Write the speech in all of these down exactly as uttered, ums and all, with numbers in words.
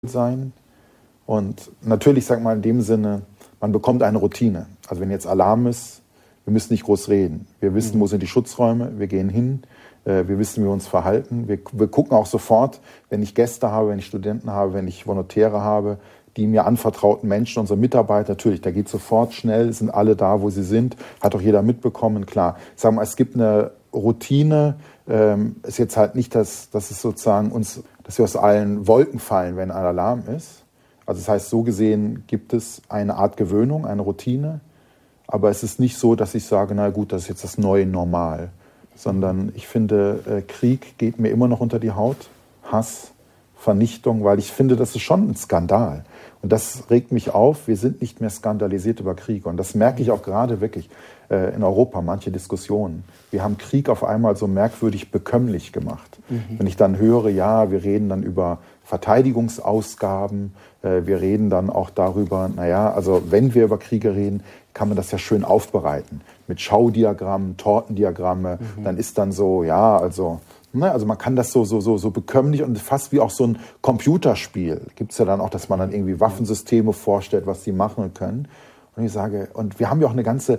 sein. Und natürlich, sag mal in dem Sinne, man bekommt eine Routine. Also wenn jetzt Alarm ist, wir müssen nicht groß reden. Wir wissen, mhm. wo sind die Schutzräume, wir gehen hin, äh, wir wissen, wie wir uns verhalten. Wir, wir gucken auch sofort, wenn ich Gäste habe, wenn ich Studenten habe, wenn ich Volontäre habe, die mir anvertrauten Menschen, unsere Mitarbeiter, natürlich, da geht sofort schnell, sind alle da, wo sie sind, hat auch jeder mitbekommen, klar. Sagen wir mal, es gibt eine Routine, ähm, ist jetzt halt nicht, dass, dass es sozusagen uns, dass wir aus allen Wolken fallen, wenn ein Alarm ist. Also das heißt, so gesehen gibt es eine Art Gewöhnung, eine Routine, aber es ist nicht so, dass ich sage, na gut, das ist jetzt das neue Normal, sondern ich finde, äh, Krieg geht mir immer noch unter die Haut, Hass, Vernichtung, weil ich finde, das ist schon ein Skandal. Und das regt mich auf, wir sind nicht mehr skandalisiert über Krieg. Und das merke ich auch gerade wirklich äh, in Europa, manche Diskussionen. Wir haben Krieg auf einmal so merkwürdig bekömmlich gemacht. Mhm. Wenn ich dann höre, ja, wir reden dann über Verteidigungsausgaben, äh, wir reden dann auch darüber, naja, also wenn wir über Kriege reden, kann man das ja schön aufbereiten. Mit Schaudiagrammen, Tortendiagramme, mhm. dann ist dann so, ja, also... Also man kann das so, so, so, so bekömmlich und fast wie auch so ein Computerspiel. Gibt es ja dann auch, dass man dann irgendwie Waffensysteme vorstellt, was die machen können. Und ich sage, und wir haben ja auch eine ganze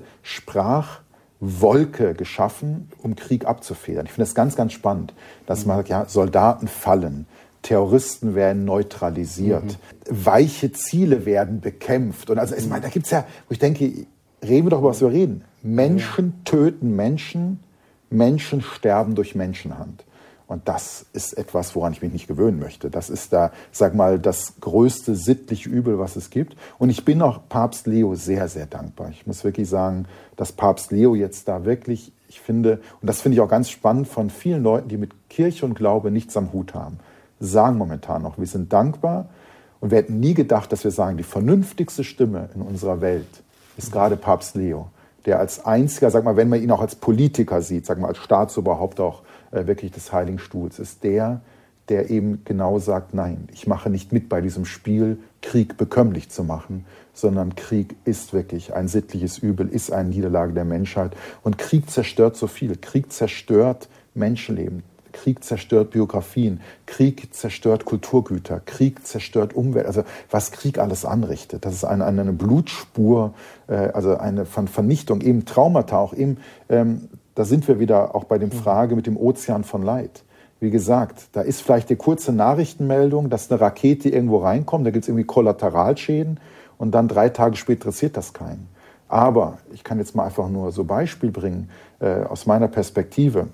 Sprachwolke geschaffen, um Krieg abzufedern. Ich finde das ganz, ganz spannend, dass man sagt, ja, Soldaten fallen, Terroristen werden neutralisiert, mhm. weiche Ziele werden bekämpft. Und also, ich meine, da gibt es ja, wo ich denke, reden wir doch über was wir reden. Menschen töten Menschen, Menschen sterben durch Menschenhand. Und das ist etwas, woran ich mich nicht gewöhnen möchte. Das ist da, sag mal, das größte sittliche Übel, was es gibt. Und ich bin auch Papst Leo sehr, sehr dankbar. Ich muss wirklich sagen, dass Papst Leo jetzt da wirklich, ich finde, und das finde ich auch ganz spannend von vielen Leuten, die mit Kirche und Glaube nichts am Hut haben, sagen momentan noch, wir sind dankbar. Und wir hätten nie gedacht, dass wir sagen, die vernünftigste Stimme in unserer Welt ist gerade Papst Leo, der als einziger, sag mal, wenn man ihn auch als Politiker sieht, sag mal, als Staatsoberhaupt auch äh, wirklich des Heiligen Stuhls, ist der, der eben genau sagt, nein, ich mache nicht mit bei diesem Spiel, Krieg bekömmlich zu machen, sondern Krieg ist wirklich ein sittliches Übel, ist eine Niederlage der Menschheit. Und Krieg zerstört so viel. Krieg zerstört Menschenleben. Krieg zerstört Biografien, Krieg zerstört Kulturgüter, Krieg zerstört Umwelt, also was Krieg alles anrichtet. Das ist eine, eine Blutspur, äh, also eine von Vernichtung, eben Traumata, auch eben, ähm, da sind wir wieder auch bei der Frage mit dem Ozean von Leid. Wie gesagt, da ist vielleicht die kurze Nachrichtenmeldung, dass eine Rakete irgendwo reinkommt, da gibt es irgendwie Kollateralschäden und dann drei Tage später interessiert das keinen. Aber ich kann jetzt mal einfach nur so Beispiel bringen, äh, aus meiner Perspektive,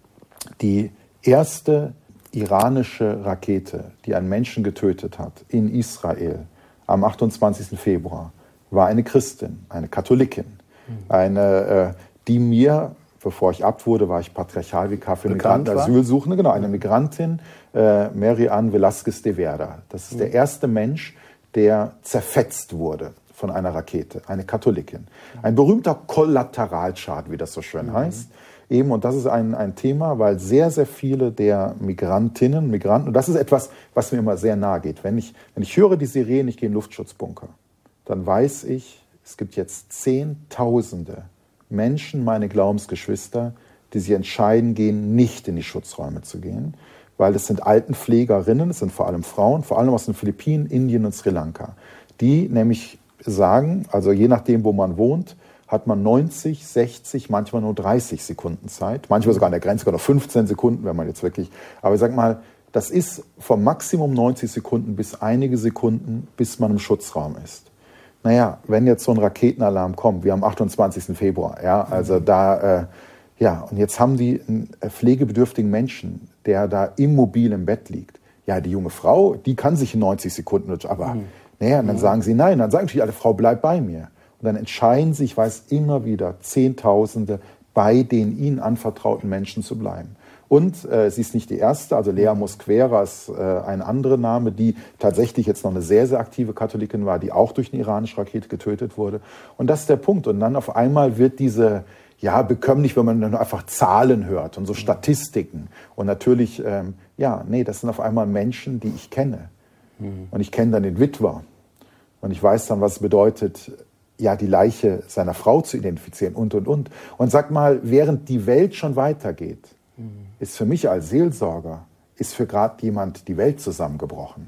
die erste iranische Rakete, die einen Menschen getötet hat in Israel am achtundzwanzigsten Februar, war eine Christin, eine Katholikin. Eine, äh, die mir, bevor ich Abt wurde, war ich Patriarchalvikar für Migranten, Asylsuchende, genau, eine Migrantin, äh, Mary Ann Velázquez de Verda. Das ist der erste Mensch, der zerfetzt wurde von einer Rakete, eine Katholikin. Ein berühmter Kollateralschaden, wie das so schön mhm. heißt. Eben, und das ist ein, ein Thema, weil sehr, sehr viele der Migrantinnen, Migranten, und das ist etwas, was mir immer sehr nahe geht. Wenn ich, wenn ich höre die Sirenen, ich gehe in den Luftschutzbunker, dann weiß ich, es gibt jetzt Zehntausende Menschen, meine Glaubensgeschwister, die sich entscheiden, gehen, nicht in die Schutzräume zu gehen, weil es sind Altenpflegerinnen, es sind vor allem Frauen, vor allem aus den Philippinen, Indien und Sri Lanka, die nämlich sagen, also je nachdem, wo man wohnt, hat man neunzig, sechzig, manchmal nur dreißig Sekunden Zeit. Manchmal sogar an der Grenze noch fünfzehn Sekunden, wenn man jetzt wirklich... Aber ich sag mal, das ist vom Maximum neunzig Sekunden bis einige Sekunden, bis man im Schutzraum ist. Naja, wenn jetzt so ein Raketenalarm kommt, wie am achtundzwanzigsten Februar, ja, also da... Äh, ja, und jetzt haben die einen pflegebedürftigen Menschen, der da immobil im Bett liegt. Ja, die junge Frau, die kann sich in neunzig Sekunden... Aber, mhm. naja, und dann mhm. sagen sie nein, dann sagen natürlich alle, Frau, bleib bei mir. Und dann entscheiden sich, ich weiß immer wieder, Zehntausende bei den ihnen anvertrauten Menschen zu bleiben. Und äh, sie ist nicht die erste, also Lea Mosquera ist äh, ein anderer Name, die tatsächlich jetzt noch eine sehr, sehr aktive Katholikin war, die auch durch eine iranische Rakete getötet wurde. Und das ist der Punkt. Und dann auf einmal wird diese, ja, bekömmlich, wenn man dann einfach Zahlen hört und so Statistiken. Und natürlich, ähm, ja, nee, das sind auf einmal Menschen, die ich kenne. Mhm. Und ich kenne dann den Witwer. Und ich weiß dann, was es bedeutet, ja, die Leiche seiner Frau zu identifizieren und, und, und. Und sag mal, während die Welt schon weitergeht, mhm. ist für mich als Seelsorger, ist für gerade jemand die Welt zusammengebrochen.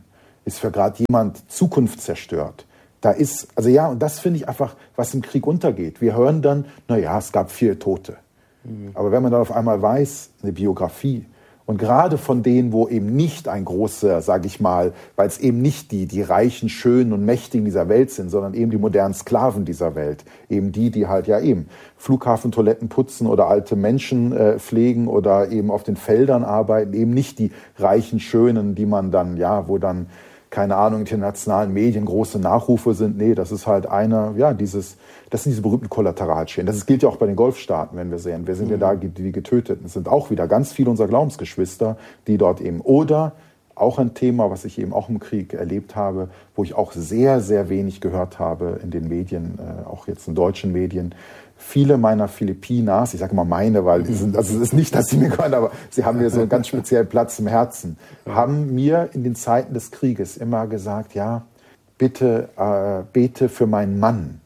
ist für gerade jemand Zukunft zerstört. Da ist, also ja, und das finde ich einfach, was im Krieg untergeht. Wir hören dann, naja, es gab viele Tote. Mhm. Aber wenn man dann auf einmal weiß, eine Biografie, und gerade von denen, wo eben nicht ein großer, sage ich mal, weil es eben nicht die, die reichen, schönen und mächtigen dieser Welt sind, sondern eben die modernen Sklaven dieser Welt. Eben die, die halt ja eben Flughafentoiletten putzen oder alte Menschen äh, pflegen oder eben auf den Feldern arbeiten. Eben nicht die reichen, schönen, die man dann, ja, wo dann, keine Ahnung, internationalen Medien große Nachrufe sind. Nee, das ist halt einer, ja, dieses, das sind diese berühmten Kollateralschäden. Das gilt ja auch bei den Golfstaaten, wenn wir sehen. Wir sind mhm. ja da, die Getöteten. Es sind auch wieder ganz viele unserer Glaubensgeschwister, die dort eben, oder auch ein Thema, was ich eben auch im Krieg erlebt habe, wo ich auch sehr, sehr wenig gehört habe in den Medien, äh, auch jetzt in deutschen Medien. Viele meiner Filipinas, ich sage immer meine, weil die sind, also es ist nicht, dass sie mir gehören, aber sie haben mir so einen ganz speziellen Platz im Herzen, haben mir in den Zeiten des Krieges immer gesagt, ja, bitte äh, bete für meinen Mann.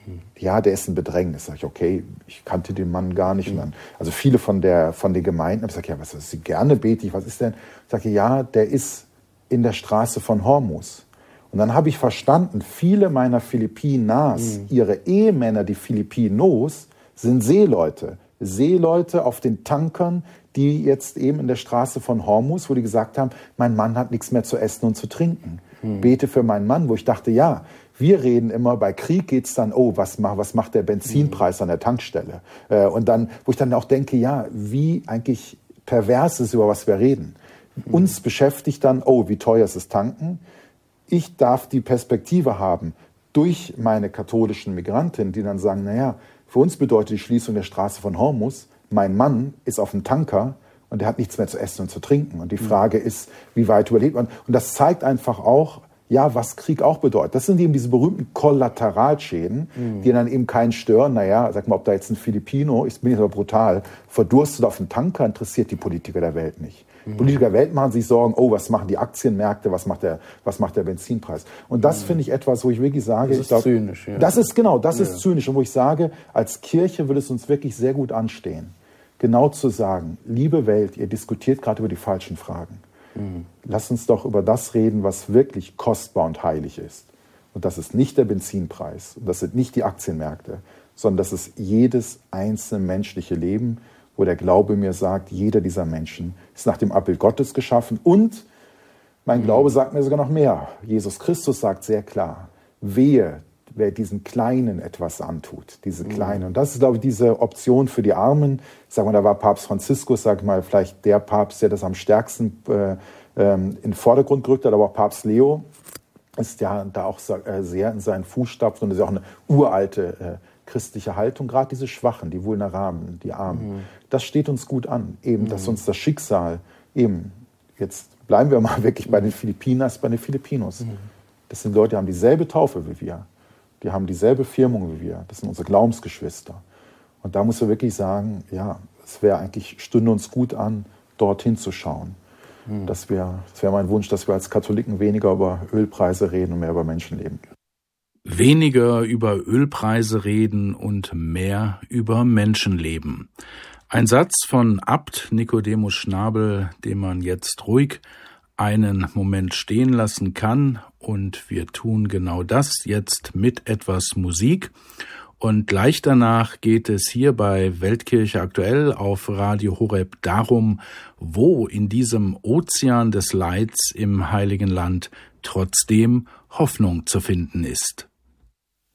Ja, der ist ein Bedrängnis. Sag ich, okay, ich kannte den Mann gar nicht. Und dann, also viele von der von den Gemeinden haben gesagt, ja, was ist, gerne bete ich, was ist denn? Ich sage, ja, der ist in der Straße von Hormuz. Und dann habe ich verstanden, viele meiner Filipinas, mhm. ihre Ehemänner, die Filipinos, sind Seeleute. Seeleute auf den Tankern, die jetzt eben in der Straße von Hormuz, wo die gesagt haben, mein Mann hat nichts mehr zu essen und zu trinken. Mhm. Bete für meinen Mann, wo ich dachte, ja, wir reden immer, bei Krieg geht's dann, oh, was macht, was macht der Benzinpreis mhm. an der Tankstelle? Äh, und dann, wo ich dann auch denke, ja, wie eigentlich pervers ist, über was wir reden. Mhm. Uns beschäftigt dann, oh, wie teuer ist es tanken? Ich darf die Perspektive haben, durch meine katholischen Migranten, die dann sagen, naja, für uns bedeutet die Schließung der Straße von Hormuz, mein Mann ist auf dem Tanker und er hat nichts mehr zu essen und zu trinken. Und die Frage ist, wie weit überlebt man? Und das zeigt einfach auch, ja, was Krieg auch bedeutet. Das sind eben diese berühmten Kollateralschäden, mhm. die dann eben keinen stören. Naja, sag mal, ob da jetzt ein Filipino, ich bin jetzt aber brutal, verdurstet auf dem Tanker, interessiert die Politiker der Welt nicht. Mhm. Politiker der Welt machen sich Sorgen, oh, was machen die Aktienmärkte, was macht der, was macht der Benzinpreis? Und das mhm. finde ich etwas, wo ich wirklich sage, das ist ich glaub, zynisch. Ja. Das ist genau, das ja. ist zynisch. Und wo ich sage, als Kirche würde es uns wirklich sehr gut anstehen, genau zu sagen, liebe Welt, ihr diskutiert gerade über die falschen Fragen. Mhm. Lass uns doch über das reden, was wirklich kostbar und heilig ist. Und das ist nicht der Benzinpreis, und das sind nicht die Aktienmärkte, sondern das ist jedes einzelne menschliche Leben, wo der Glaube mir sagt, jeder dieser Menschen ist nach dem Abbild Gottes geschaffen. Und mein mhm. Glaube sagt mir sogar noch mehr. Jesus Christus sagt sehr klar, wehe, wer diesen Kleinen etwas antut, diese Kleinen. Und das ist, glaube ich, diese Option für die Armen. Sagen wir, da war Papst Franziskus, sag ich mal, vielleicht der Papst, der das am stärksten äh, ähm, in den Vordergrund gerückt hat, aber auch Papst Leo ist ja da auch sehr in seinen Fußstapfen und ist ja auch eine uralte äh, christliche Haltung, gerade diese Schwachen, die Vulnerablen, die Armen. Mhm. Das steht uns gut an, eben, mhm. dass uns das Schicksal eben, jetzt bleiben wir mal wirklich bei den Filipinas, bei den Filipinos. Mhm. Das sind Leute, die haben dieselbe Taufe wie wir. Die haben dieselbe Firmung wie wir. Das sind unsere Glaubensgeschwister. Und da muss man wirklich sagen, ja, es wäre eigentlich, stünde uns gut an, dorthin zu schauen. Hm. Das wäre das wär mein Wunsch, dass wir als Katholiken weniger über Ölpreise reden und mehr über Menschenleben. Weniger über Ölpreise reden und mehr über Menschenleben. Ein Satz von Abt Nicodemus Schnabel, den man jetzt ruhig einen Moment stehen lassen kann, und wir tun genau das jetzt mit etwas Musik. Und gleich danach geht es hier bei Weltkirche aktuell auf Radio Horeb darum, wo in diesem Ozean des Leids im Heiligen Land trotzdem Hoffnung zu finden ist.